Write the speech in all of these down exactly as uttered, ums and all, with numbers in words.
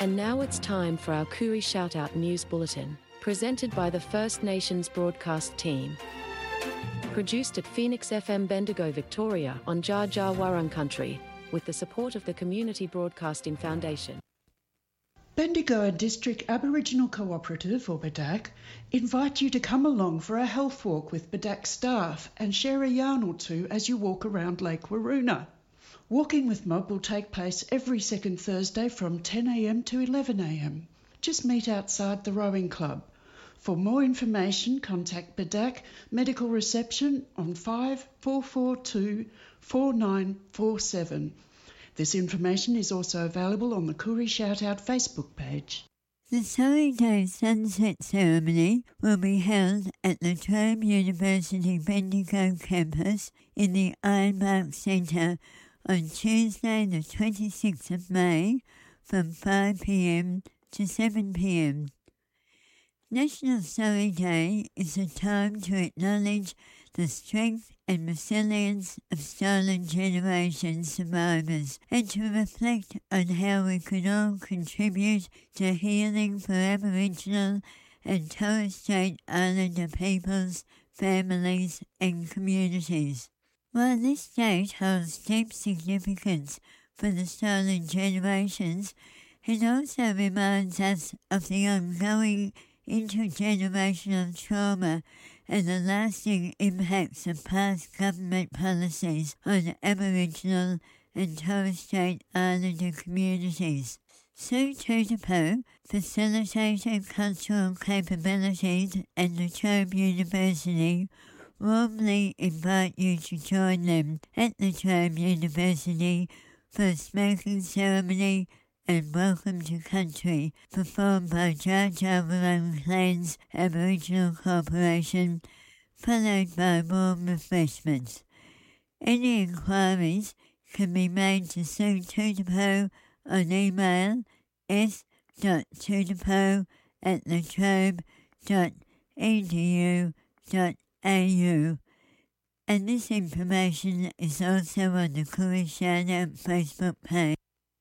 And now it's time for our Koori Shoutout News Bulletin, presented by the First Nations broadcast team. Produced at Phoenix F M Bendigo, Victoria on Dja Dja Wurrung Country, with the support of the Community Broadcasting Foundation. Bendigo District Aboriginal Cooperative, or B D A C, invite you to come along for a health walk with B D A C staff and share a yarn or two as you walk around Lake Waroona. Walking with Mob will take place every second Thursday from ten a m to eleven a m. Just meet outside the rowing club. For more information, contact B D A C Medical Reception on five four four two four nine four seven. This information is also available on the Koori Shoutout Facebook page. The Surrey Day Sunset Ceremony will be held at La Trobe University Bendigo campus in the Ironbark Centre on Tuesday the twenty-sixth of May from five p m to seven p m. National Surrey Day is a time to acknowledge the strength and resilience of stolen generation survivors and to reflect on how we could all contribute to healing for Aboriginal and Torres Strait Islander peoples, families and communities. While this date holds deep significance for the stolen generations, it also reminds us of the ongoing intergenerational trauma and the lasting impacts of past government policies on Aboriginal and Torres Strait Islander communities. Sue Tutapo, facilitator cultural capabilities at La Trobe University, warmly invite you to join them at La Trobe University for a smoking ceremony and Welcome to Country performed by Dja Dja Wurrung Clans Aboriginal Corporation, followed by warm refreshments. Any inquiries can be made to Sue Tutapo on email s dot tutapo at latrobe dot e d u dot a u. And this information is also on the Koori Shoutout Facebook page.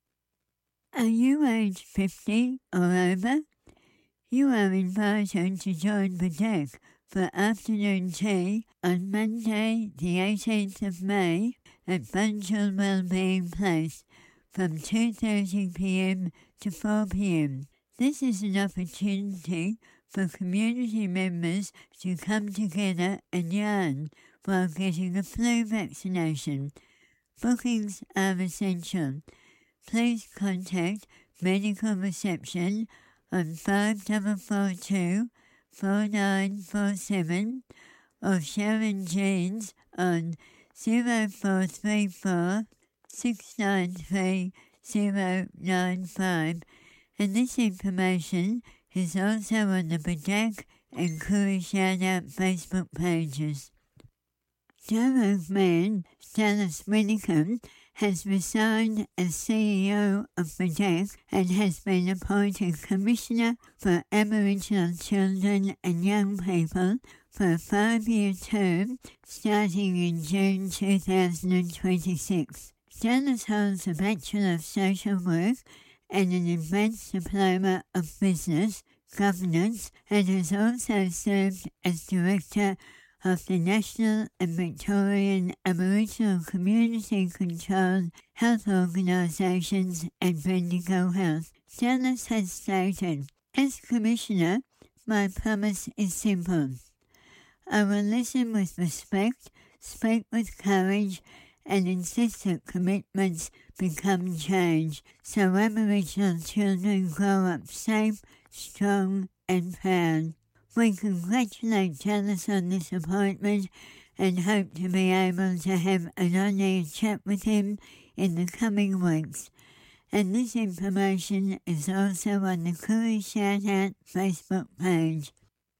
Are you aged fifty or over? You are invited to join B D A C for afternoon tea on Monday the eighteenth of May at Bunjil Wellbeing Place from two thirty p m to four p m. This is an opportunity for community members to come together and yarn while getting a flu vaccination. Bookings are essential. Please contact Medical Reception on five four four two four nine four seven or Sharon Jeans on zero four three four six nine three zero nine five, and this information is also on the B D A C and Koori Shoutout Facebook pages. Darug man Dallas Widdicombe has resigned as C E O of B D A C and has been appointed Commissioner for Aboriginal Children and Young People for a five-year term starting in June two thousand twenty-six. Dallas holds a Bachelor of Social Work and an Advanced Diploma of Business Governance and has also served as Director of the National and Victorian Aboriginal Community Controlled Health Organisations and Bendigo Health. Dallas has stated, as Commissioner, my promise is simple. I will listen with respect, speak with courage, and insist that commitments become change so Aboriginal children grow up safe, strong and proud. We congratulate Dallas on this appointment and hope to be able to have an on-air chat with him in the coming weeks. And this information is also on the Koori Shoutout Facebook page.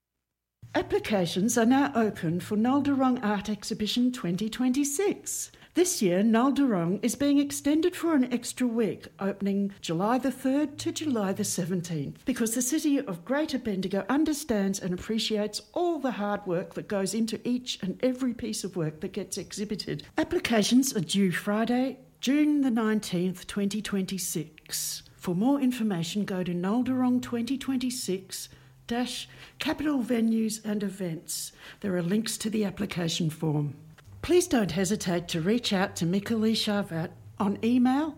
Applications are now open for Nalderong Art Exhibition twenty twenty-six. This year, Nalderong is being extended for an extra week, opening July the third to July the seventeenth, because the City of Greater Bendigo understands and appreciates all the hard work that goes into each and every piece of work that gets exhibited. Applications are due Friday, June the nineteenth, twenty twenty-six. For more information, go to Nalderong twenty twenty-six dash Capital Venues and Events. There are links to the application form. Please don't hesitate to reach out to Mikalee Charvat on email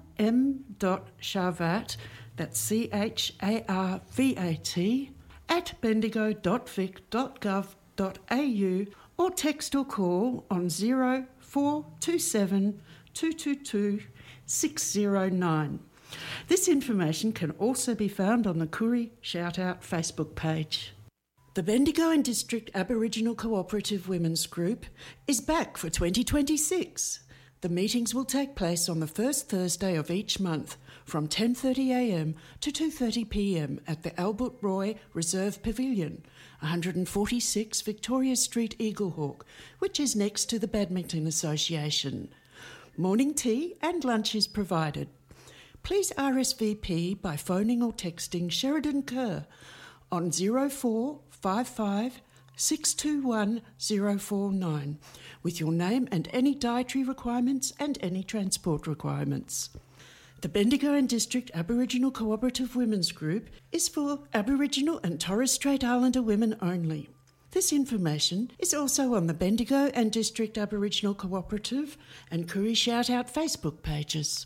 m.charvat, that's C H A R V A T, at bendigo dot vic dot gov dot a u, or text or call on zero four two seven two two two six zero nine. This information can also be found on the Koori Shoutout Facebook page. The Bendigo and District Aboriginal Cooperative Women's Group is back for twenty twenty-six. The meetings will take place on the first Thursday of each month from ten thirty a m to two thirty p m at the Albert Roy Reserve Pavilion, one forty-six Victoria Street, Eaglehawk, which is next to the Badminton Association. Morning tea and lunch is provided. Please R S V P by phoning or texting Sheridan Kerr on zero four five five six two one zero four nine with your name and any dietary requirements and any transport requirements. The Bendigo and District Aboriginal Cooperative Women's Group is for Aboriginal and Torres Strait Islander women only. This information is also on the Bendigo and District Aboriginal Cooperative and Koori Shoutout Facebook pages.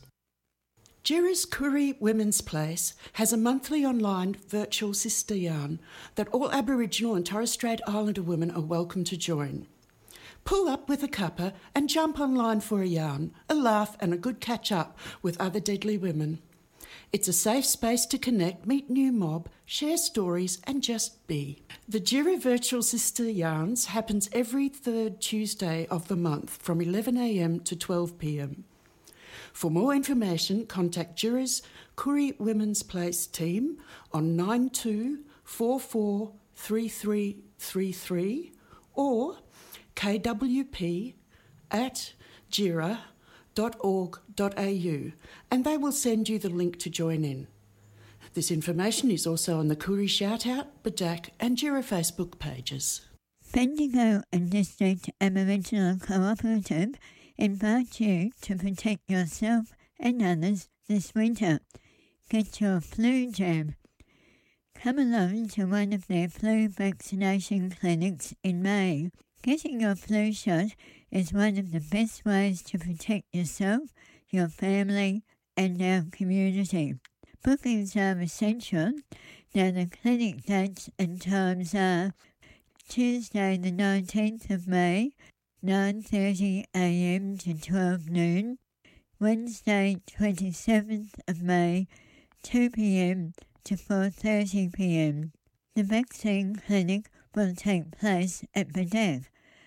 Jira's Koori Women's Place has a monthly online virtual sister yarn that all Aboriginal and Torres Strait Islander women are welcome to join. Pull up with a cuppa and jump online for a yarn, a laugh and a good catch-up with other deadly women. It's a safe space to connect, meet new mob, share stories and just be. The Jira Virtual Sister Yarns happens every third Tuesday of the month from eleven a m to twelve p m. For more information, contact Jira's Koori Women's Place team on nine two four four three three three three or k w p at jira dot org dot a u, and they will send you the link to join in. This information is also on the Koori Shoutout, Badak and Jira Facebook pages. Bendigo and District Aboriginal Cooperative invite you to protect yourself and others this winter. Get your flu jab. Come along to one of their flu vaccination clinics in May. Getting your flu shot is one of the best ways to protect yourself, your family and our community. Bookings are essential. Now the clinic dates and times are Tuesday the nineteenth of May, nine thirty a m to twelve noon, Wednesday twenty-seventh of May, two p m to four thirty p m. The vaccine clinic will take place at Badak,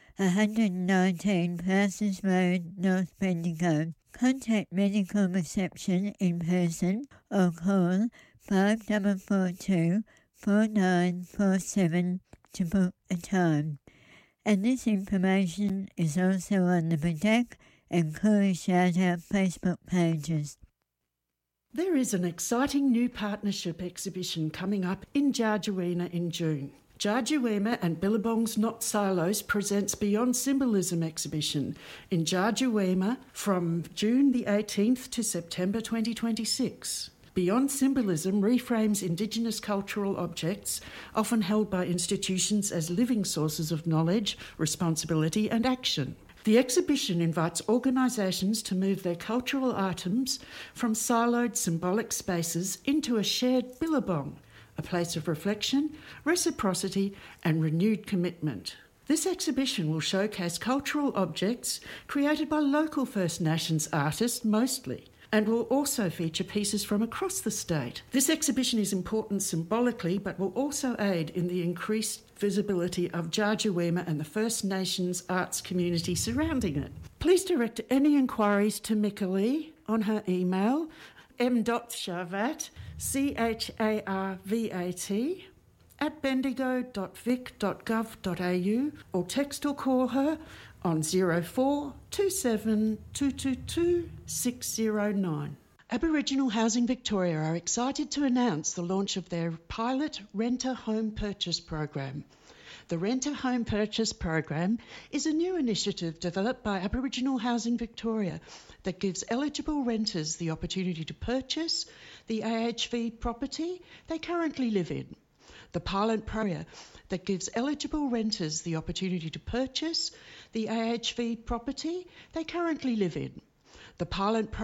one nineteen Parsons Road, North Bendigo. Contact Medical Reception in person or call five four four two four nine four seven to book a time. And this information is also on the Badak and Koori Shoutout Facebook pages. There is an exciting new partnership exhibition coming up in Jarjaweena in June. Jarjaweena and Billabong's Not Silos presents Beyond Symbolism exhibition in Jarjaweena from June the eighteenth to September twenty twenty-six. Beyond Symbolism reframes Indigenous cultural objects, often held by institutions as living sources of knowledge, responsibility and action. The exhibition invites organisations to move their cultural items from siloed symbolic spaces into a shared billabong, a place of reflection, reciprocity and renewed commitment. This exhibition will showcase cultural objects created by local First Nations artists mostly, and will also feature pieces from across the state. This exhibition is important symbolically, but will also aid in the increased visibility of Jarjaweena and the First Nations arts community surrounding it. Please direct any inquiries to Mikalee on her email, m.charvat, C H A R V A T, at bendigo dot vic dot gov dot a u, or text or call her on zero four two seven two two two six zero nine. Aboriginal Housing Victoria are excited to announce the launch of their pilot renter home purchase program. The Renter Home Purchase Program is a new initiative developed by Aboriginal Housing Victoria that gives eligible renters the opportunity to purchase the A H V property they currently live in. The pilot program that gives eligible renters the opportunity to purchase the A H V property they currently live in. The pilot